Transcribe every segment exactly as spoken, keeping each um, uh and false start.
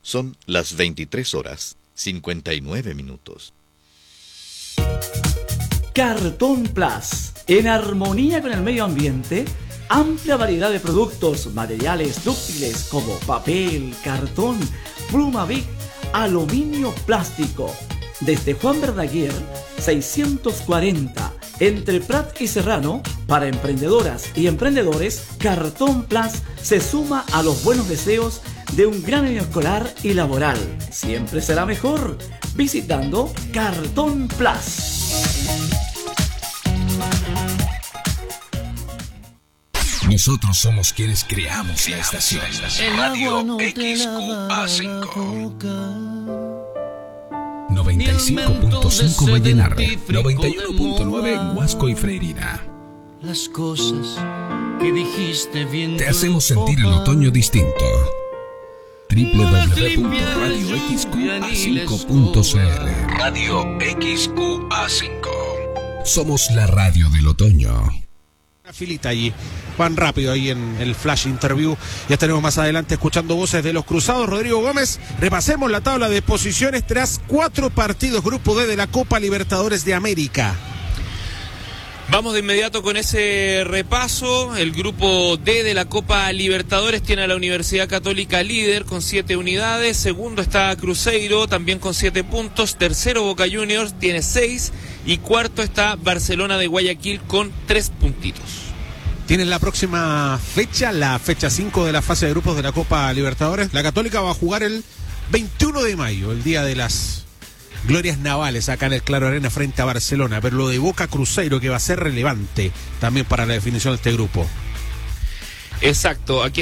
Son las veintitrés horas, cincuenta y nueve minutos. Cartón Plus, en armonía con el medio ambiente, amplia variedad de productos, materiales dúctiles como papel, cartón, pluma Bic, aluminio, plástico. Desde Juan Verdaguer, seiscientos cuarenta, entre Prat y Serrano, para emprendedoras y emprendedores, Cartón Plus se suma a los buenos deseos de un gran año escolar y laboral. Siempre será mejor visitando Cartón Plus. Nosotros somos quienes creamos la estación. Radio X Q A cinco. noventa y cinco punto cinco Vallenar, noventa y uno punto nueve en Huasco y Freirina. Las cosas que dijiste bien. Te hacemos sentir el otoño distinto. doble u doble u doble u punto radio x q a cinco punto c l. Radio X Q A cinco. Somos la radio del otoño. Una filita allí, van rápido ahí en el flash interview. Ya tenemos más adelante escuchando voces de los cruzados. Rodrigo Gómez, repasemos la tabla de posiciones tras cuatro partidos, Grupo D de la Copa Libertadores de América. Vamos de inmediato con ese repaso. El grupo D de la Copa Libertadores tiene a la Universidad Católica líder con siete unidades. Segundo está Cruzeiro, también con siete puntos. Tercero Boca Juniors, tiene seis. Y cuarto está Barcelona de Guayaquil con tres puntitos. Tienen la próxima fecha, la fecha cinco de la fase de grupos de la Copa Libertadores. La Católica va a jugar el veintiuno de mayo, el día de las glorias navales, acá en el Claro Arena frente a Barcelona. Pero lo de Boca Cruzeiro, que va a ser relevante también para la definición de este grupo. Exacto, aquí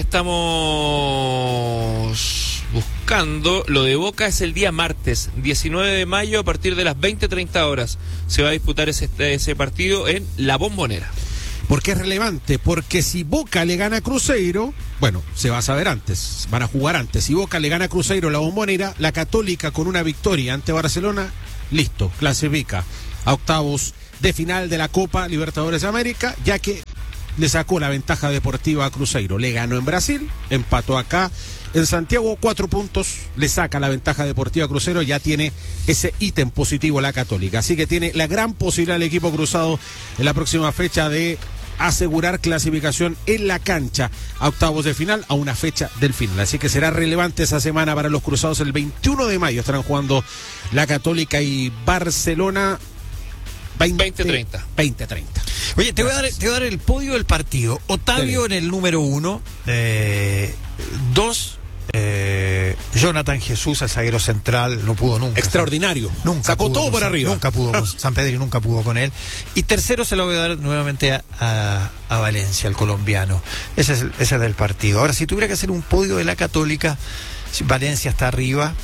estamos buscando. Lo de Boca es el día martes, diecinueve de mayo, a partir de las veinte treinta horas. Se va a disputar ese, ese partido en La Bombonera. ¿Por qué es relevante? Porque si Boca le gana a Cruzeiro, bueno, se va a saber antes, van a jugar antes. Si Boca le gana a Cruzeiro La Bombonera, la Católica con una victoria ante Barcelona, listo, clasifica a octavos de final de la Copa Libertadores de América, ya que le sacó la ventaja deportiva a Cruzeiro. Le ganó en Brasil, empató acá en Santiago, cuatro puntos, le saca la ventaja deportiva a Cruzeiro, ya tiene ese ítem positivo la Católica. Así que tiene la gran posibilidad el equipo cruzado en la próxima fecha de asegurar clasificación en la cancha a octavos de final, a una fecha del final. Así que será relevante esa semana para los cruzados. El veintiuno de mayo estarán jugando la Católica y Barcelona. veinte treinta. veinte treinta. Oye, te voy, a dar, te voy a dar el podio del partido. Otavio Dele. En el número uno. Eh, dos. Eh, Jonathan Jesús, el zaguero central, no pudo nunca. Extraordinario. Nunca sacó pudo, todo por San, arriba. Nunca pudo. Con, San Pedro nunca pudo con él. Y tercero se lo voy a dar nuevamente a, a, a Valencia, el colombiano. Ese es, ese es del partido. Ahora, si tuviera que hacer un podio de la Católica, Valencia está arriba.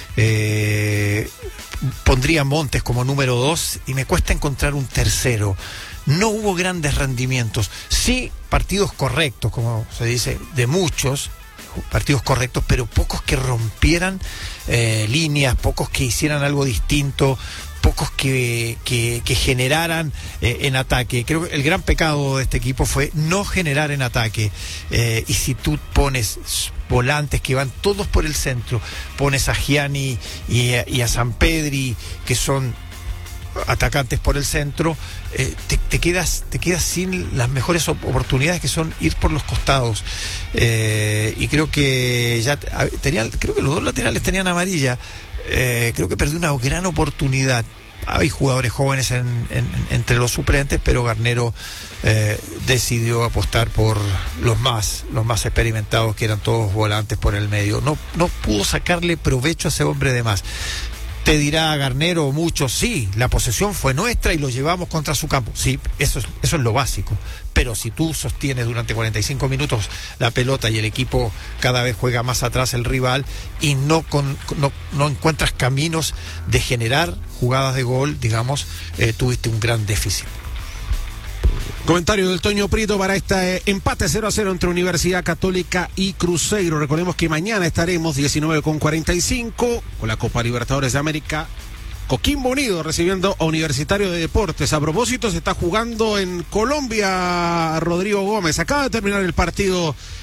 Eh, pondría Montes como número dos y me cuesta encontrar un tercero. No hubo grandes rendimientos, sí partidos correctos, como se dice, de muchos partidos correctos, pero pocos que rompieran eh, líneas, pocos que hicieran algo distinto, pocos que, que, que generaran eh, en ataque. Creo que el gran pecado de este equipo fue no generar en ataque. Eh, y si tú pones volantes que van todos por el centro, pones a Gianni y a, y a Sampedri, que son atacantes por el centro, eh, te, te quedas te quedas sin las mejores oportunidades, que son ir por los costados. Eh, y creo que ya tenían, creo que los dos laterales tenían amarilla. Eh, creo que perdió una gran oportunidad. Hay jugadores jóvenes en, en, entre los suplentes, pero Garnero eh, decidió apostar por los más los más experimentados, que eran todos volantes por el medio. No, no pudo sacarle provecho a ese hombre de más. Te dirá Garnero mucho, sí, la posesión fue nuestra y lo llevamos contra su campo. Sí, eso es, eso es lo básico. Pero si tú sostienes durante cuarenta y cinco minutos la pelota y el equipo cada vez juega más atrás el rival y no, con, no, no encuentras caminos de generar jugadas de gol, digamos, eh, tuviste un gran déficit. Comentario del Toño Prieto para este empate cero a cero entre Universidad Católica y Cruzeiro. Recordemos que mañana estaremos diecinueve con cuarenta y cinco con la Copa Libertadores de América. Coquimbo Unido recibiendo a Universitario de Deportes. A propósito, se está jugando en Colombia, Rodrigo Gómez. Acaba de terminar el partido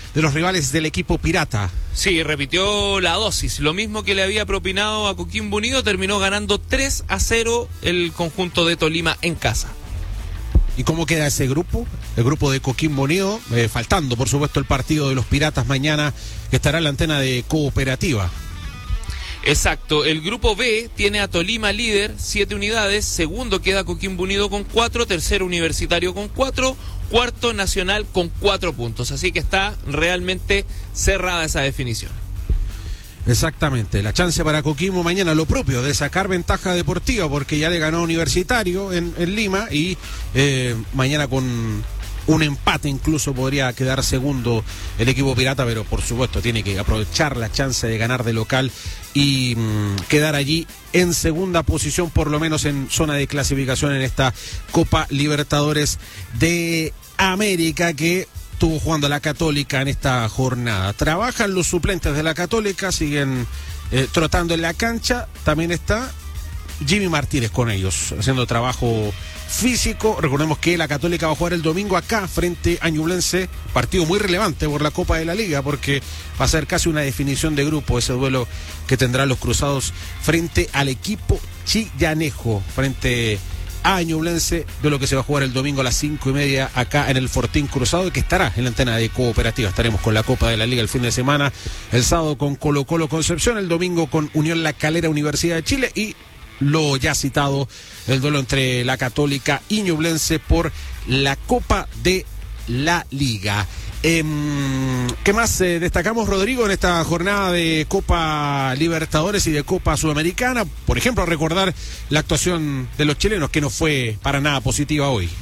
de los rivales del equipo pirata. Sí, repitió la dosis, lo mismo que le había propinado a Coquimbo Unido, terminó ganando tres a cero el conjunto de Tolima en casa. ¿Y cómo queda ese grupo? El grupo de Coquimbo Unido, eh, faltando por supuesto el partido de los Piratas mañana, que estará en la antena de Cooperativa. Exacto, el grupo B tiene a Tolima líder, siete unidades, segundo queda Coquimbo Unido con cuatro, tercero Universitario con cuatro, cuarto Nacional con cuatro puntos, así que está realmente cerrada esa definición. Exactamente, la chance para Coquimbo mañana, lo propio, de sacar ventaja deportiva, porque ya le ganó Universitario en, en Lima y eh, mañana con un empate incluso podría quedar segundo el equipo pirata, pero por supuesto tiene que aprovechar la chance de ganar de local y mmm, quedar allí en segunda posición, por lo menos en zona de clasificación en esta Copa Libertadores de América, que estuvo jugando la Católica en esta jornada. Trabajan los suplentes de la Católica, siguen eh, trotando en la cancha. También está Jimmy Martínez con ellos, haciendo trabajo físico. Recordemos que la Católica va a jugar el domingo acá frente a Ñublense, partido muy relevante por la Copa de la Liga, porque va a ser casi una definición de grupo ese duelo que tendrán los cruzados frente al equipo chillanejo, frente a Ñublense, de lo que se va a jugar el domingo a las cinco y media acá en el Fortín Cruzado, y que estará en la antena de Cooperativa. Estaremos con la Copa de la Liga el fin de semana, el sábado con Colo Colo Concepción, el domingo con Unión La Calera Universidad de Chile, y lo ya citado, el duelo entre la Católica y Ñublense por la Copa de la Liga. Eh, ¿Qué más eh, destacamos, Rodrigo, en esta jornada de Copa Libertadores y de Copa Sudamericana? Por ejemplo, recordar la actuación de los chilenos, que no fue para nada positiva hoy.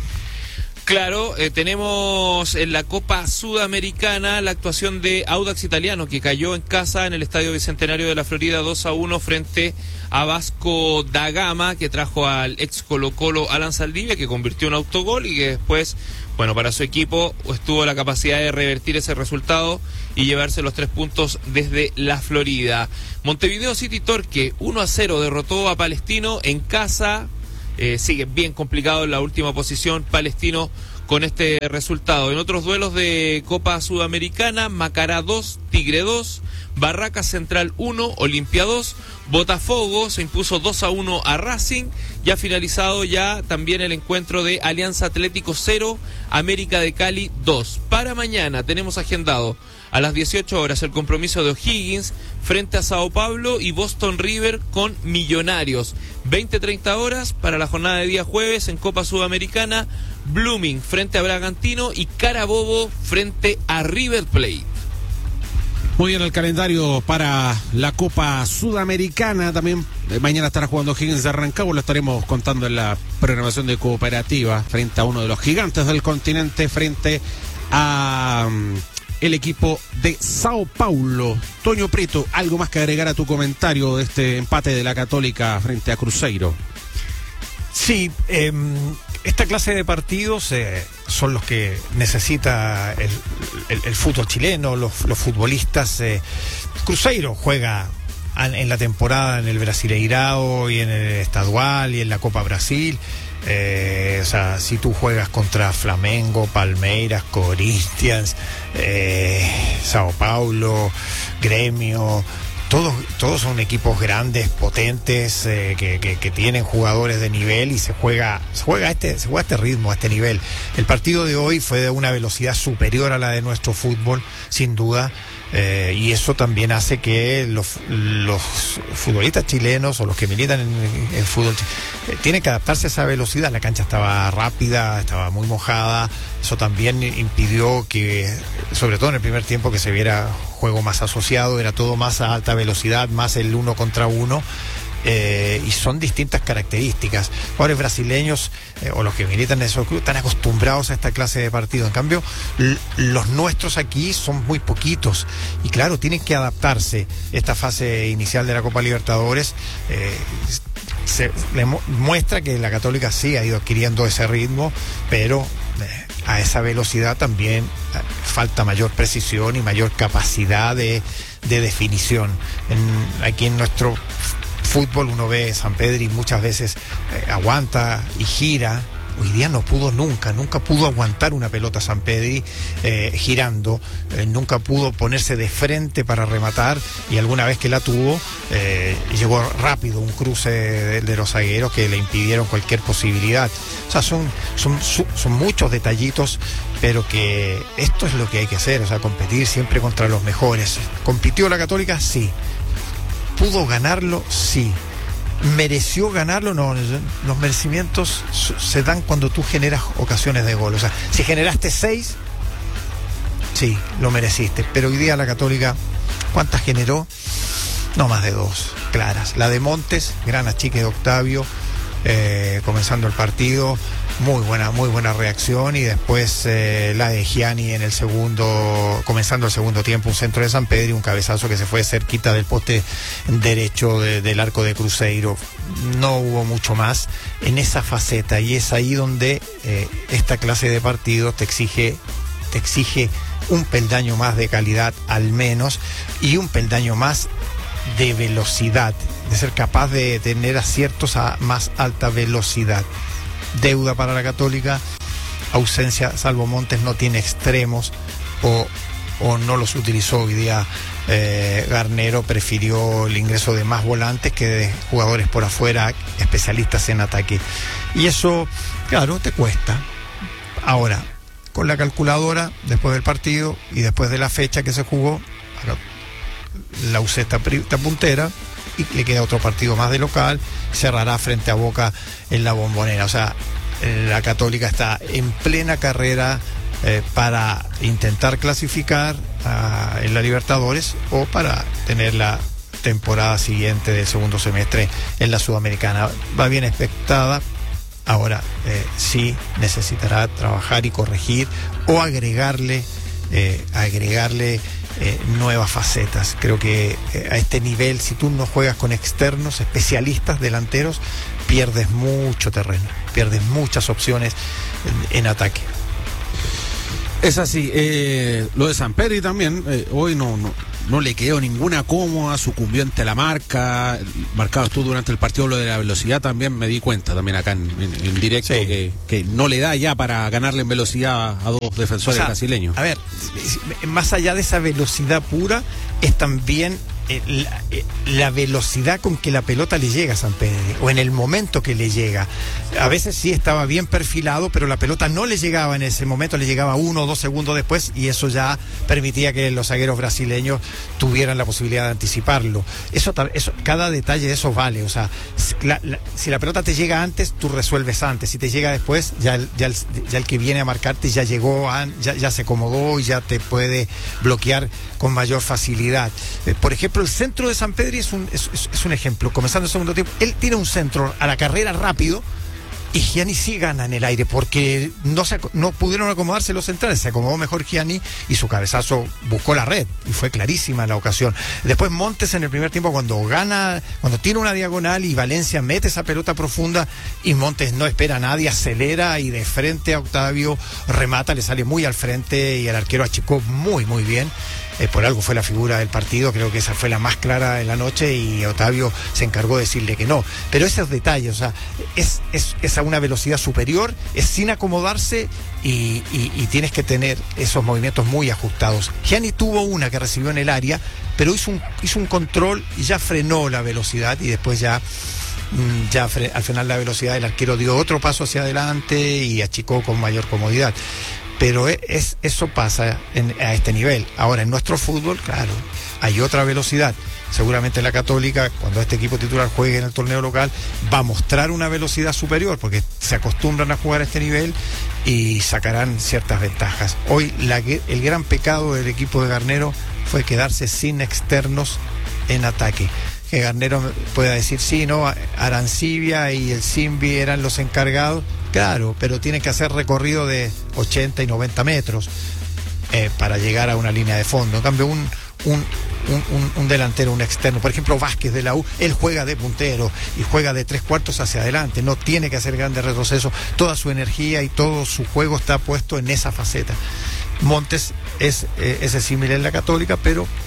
Claro, eh, tenemos en la Copa Sudamericana la actuación de Audax Italiano, que cayó en casa en el Estadio Bicentenario de la Florida dos a uno frente a Vasco da Gama, que trajo al ex Colo Colo Alan Saldivia, que convirtió un autogol y que después, bueno, para su equipo tuvo la capacidad de revertir ese resultado y llevarse los tres puntos desde la Florida. Montevideo City Torque uno a cero derrotó a Palestino en casa. Eh, sigue bien complicado en la última posición Palestino con este resultado. En otros duelos de Copa Sudamericana, Macará dos, Tigre dos, Barracas Central uno, Olimpia dos, Botafogo se impuso dos a uno a Racing, ya finalizado ya también el encuentro de Alianza Atlético cero, América de Cali dos. Para mañana tenemos agendado a las dieciocho horas el compromiso de O'Higgins frente a Sao Paulo y Boston River con Millonarios. veinte treinta horas para la jornada de día jueves en Copa Sudamericana, Blooming frente a Bragantino y Carabobo frente a River Plate. Muy bien el calendario para la Copa Sudamericana. También eh, mañana estará jugando Higgins de Rancagua. Lo estaremos contando en la programación de Cooperativa frente a uno de los gigantes del continente, frente a um, el equipo de Sao Paulo. Toño Prieto, ¿algo más que agregar a tu comentario de este empate de la Católica frente a Cruzeiro? Sí, eh, esta clase de partidos eh, son los que necesita el, el, el fútbol chileno, los, los futbolistas. Eh. Cruzeiro juega en la temporada en el Brasileirao y en el Estadual y en la Copa Brasil. Eh, o sea, si tú juegas contra Flamengo, Palmeiras, Corinthians, eh, Sao Paulo, Gremio, todos, todos son equipos grandes, potentes, eh, que, que, que tienen jugadores de nivel, y se juega, se juega a este, se juega a este ritmo, a este nivel. El partido de hoy fue de una velocidad superior a la de nuestro fútbol, sin duda. Eh, y eso también hace que los, los futbolistas chilenos o los que militan en el fútbol eh, tienen que adaptarse a esa velocidad. La cancha estaba rápida, estaba muy mojada. Eso también impidió que, sobre todo en el primer tiempo, que se viera juego más asociado. Era todo más a alta velocidad, más el uno contra uno. Eh, y son distintas características. Jugadores brasileños eh, o los que militan en esos clubes están acostumbrados a esta clase de partido. En cambio, l- los nuestros aquí son muy poquitos y claro, tienen que adaptarse. Esta fase inicial de la Copa Libertadores eh, se le mu- muestra que la Católica sí ha ido adquiriendo ese ritmo, pero eh, a esa velocidad también eh, falta mayor precisión y mayor capacidad de, de definición. En, aquí en nuestro fútbol uno ve San Pedro y muchas veces eh, aguanta y gira hoy día no pudo nunca, nunca pudo aguantar una pelota Sampedri eh, girando, eh, nunca pudo ponerse de frente para rematar, y alguna vez que la tuvo, eh, llegó rápido un cruce de, de los zagueros que le impidieron cualquier posibilidad. O sea, son, son, son muchos detallitos, pero que esto es lo que hay que hacer, o sea, competir siempre contra los mejores. ¿Compitió la Católica? Sí. ¿Pudo ganarlo? Sí. ¿Mereció ganarlo? No, los merecimientos se dan cuando tú generas ocasiones de gol. O sea, si generaste seis, sí, lo mereciste. Pero hoy día la Católica, ¿cuántas generó? No más de dos, claras. La de Montes, gran achique de Octavio, eh, comenzando el partido. Muy buena, muy buena reacción, y después eh, la de Gianni en el segundo, comenzando el segundo tiempo, un centro de Sampedri, un cabezazo que se fue cerquita del poste derecho de, del arco de Cruzeiro. No hubo mucho más en esa faceta, y es ahí donde eh, esta clase de partidos te exige, te exige un peldaño más de calidad al menos, y un peldaño más de velocidad, de ser capaz de tener aciertos a más alta velocidad. Deuda para la Católica, ausencia, salvo Montes, no tiene extremos, o, o no los utilizó hoy día. eh, Garnero prefirió el ingreso de más volantes que de jugadores por afuera, especialistas en ataque, y eso, claro, te cuesta. Ahora, con la calculadora, después del partido y después de la fecha que se jugó, la U C está puntera, y le queda otro partido más de local, cerrará frente a Boca en la Bombonera. O sea, la Católica está en plena carrera eh, para intentar clasificar uh, en la Libertadores, o para tener la temporada siguiente del segundo semestre en la Sudamericana. Va bien expectada. Ahora eh, sí necesitará trabajar y corregir, o agregarle eh, agregarle Eh, nuevas facetas. Creo que eh, a este nivel, si tú no juegas con externos, especialistas, delanteros, pierdes mucho terreno, pierdes muchas opciones en, en ataque. Es así. Eh, lo de Sampedri también, eh, hoy no, no, no le quedó ninguna cómoda, sucumbió ante la marca. Marcabas tú durante el partido lo de la velocidad, también me di cuenta también acá en, en, en directo, sí, que, que no le da ya para ganarle en velocidad a dos defensores, o sea, brasileños. A ver, más allá de esa velocidad pura, es también eh, la, eh, la velocidad con que la pelota le llega a Sampedri, o en el momento que le llega. A veces sí estaba bien perfilado, pero la pelota no le llegaba en ese momento, le llegaba uno o dos segundos después, y eso ya permitía que los zagueros brasileños tuvieran la posibilidad de anticiparlo. Eso, eso cada detalle de eso vale. O sea, la, la, si la pelota te llega antes, tú resuelves antes. Si te llega después, ya el, ya el, ya el que viene a marcarte ya llegó, ya, ya se acomodó y ya te puede bloquear con mayor facilidad. Eh, por ejemplo, el centro de Sampedri es un, es, es, es un ejemplo. Comenzando el segundo tiempo, él tiene un centro a la carrera rápido, y Gianni sí gana en el aire, porque no, se, no pudieron acomodarse los centrales. Se acomodó mejor Gianni, y su cabezazo buscó la red, y fue clarísima la ocasión. Después Montes en el primer tiempo, cuando gana, cuando tiene una diagonal y Valencia mete esa pelota profunda, y Montes no espera a nadie, acelera y de frente a Octavio remata, le sale muy al frente, y el arquero achicó muy muy bien. Eh, por algo fue la figura del partido, creo que esa fue la más clara de la noche, y Octavio se encargó de decirle que no. Pero esos detalles, o sea, es, es, es a una velocidad superior, es sin acomodarse, y, y, y tienes que tener esos movimientos muy ajustados. Gianni tuvo una que recibió en el área, pero hizo un, hizo un control y ya frenó la velocidad, y después ya... ya al final la velocidad del arquero dio otro paso hacia adelante y achicó con mayor comodidad. Pero es, eso pasa en, a este nivel. Ahora, en nuestro fútbol, claro, hay otra velocidad. Seguramente la Católica, cuando este equipo titular juegue en el torneo local, va a mostrar una velocidad superior, porque se acostumbran a jugar a este nivel y sacarán ciertas ventajas. Hoy la, el gran pecado del equipo de Garnero fue quedarse sin externos en ataque. Que Garnero pueda decir, sí, no, Arancibia y el Simbi eran los encargados, claro, pero tienen que hacer recorrido de ochenta y noventa metros eh, para llegar a una línea de fondo. En cambio, un, un, un, un delantero, un externo, por ejemplo Vázquez de la U, él juega de puntero y juega de tres cuartos hacia adelante, no tiene que hacer grandes retrocesos, toda su energía y todo su juego está puesto en esa faceta. Montes es eh, ese símil en la Católica, pero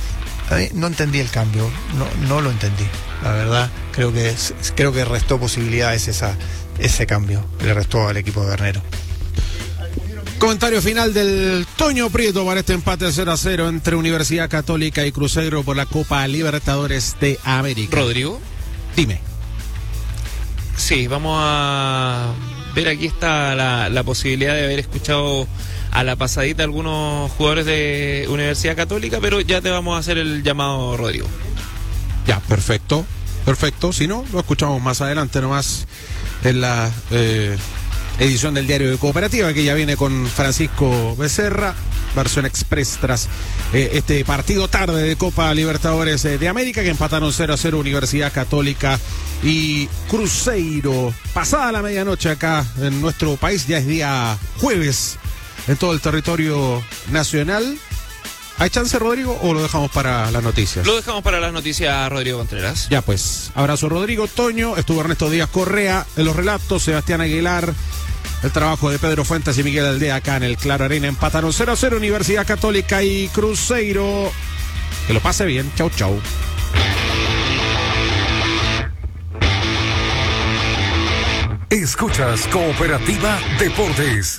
A mí no entendí el cambio, no, no lo entendí. La verdad, creo que creo que restó posibilidades esa, ese cambio, le restó al equipo de Garnero. Comentario final del Toño Prieto para este empate cero a cero entre Universidad Católica y Cruzeiro por la Copa Libertadores de América. Rodrigo. Dime. Sí, vamos a ver, aquí está la, la posibilidad de haber escuchado a la pasadita algunos jugadores de Universidad Católica, pero ya te vamos a hacer el llamado, Rodrigo. Ya, perfecto, perfecto. Si no, lo escuchamos más adelante nomás en la eh, edición del Diario de Cooperativa, que ya viene con Francisco Becerra, versión express tras eh, este partido tarde de Copa Libertadores eh, de América, que empataron cero a cero Universidad Católica y Cruzeiro. Pasada la medianoche acá en nuestro país, ya es día jueves en todo el territorio nacional. ¿Hay chance, Rodrigo, o lo dejamos para las noticias? Lo dejamos para las noticias, Rodrigo Contreras. Ya pues, abrazo, Rodrigo. Toño, estuvo Ernesto Díaz Correa en los relatos, Sebastián Aguilar, el trabajo de Pedro Fuentes y Miguel Aldea acá en el Claro Arena. Empataron cero a cero Universidad Católica y Cruzeiro. Que lo pase bien. Chau, chau. Escuchas Cooperativa Deportes.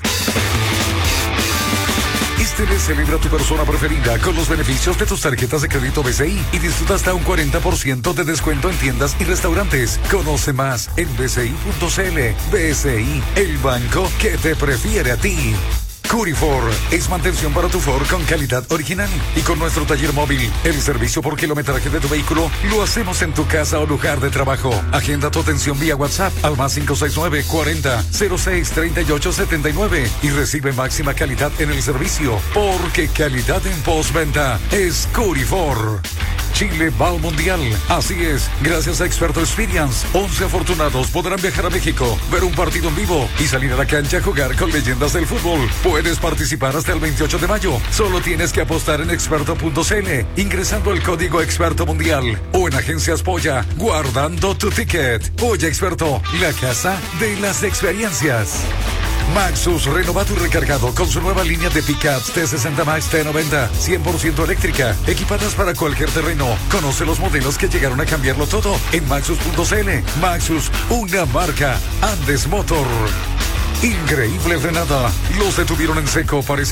Este mes celebra tu persona preferida con los beneficios de tus tarjetas de crédito B C I y disfruta hasta un cuarenta por ciento de descuento en tiendas y restaurantes. Conoce más en b c i punto c l. B C I, el banco que te prefiere a ti. Curifor es mantención para tu Ford con calidad original y con nuestro taller móvil. El servicio por kilometraje de tu vehículo lo hacemos en tu casa o lugar de trabajo. Agenda tu atención vía WhatsApp al más cinco seis nueve, cuarenta, cero seis, treinta y ocho setenta y nueve y recibe máxima calidad en el servicio, porque calidad en postventa es Curifor. Chile va al Mundial. Así es, gracias a Experto Experience, once afortunados podrán viajar a México, ver un partido en vivo y salir a la cancha a jugar con leyendas del fútbol. Puedes participar hasta el veintiocho de mayo. Solo tienes que apostar en experto punto c l ingresando el código Experto Mundial o en Agencias Polla, guardando tu ticket. Polla Experto, la casa de las experiencias. Maxus renovado y recargado con su nueva línea de pickups T sesenta Max T noventa, cien por ciento eléctrica, equipadas para cualquier terreno. Conoce los modelos que llegaron a cambiarlo todo en maxus punto c l. Maxus, una marca Andes Motor. Increíble frenada. Los detuvieron en seco, parece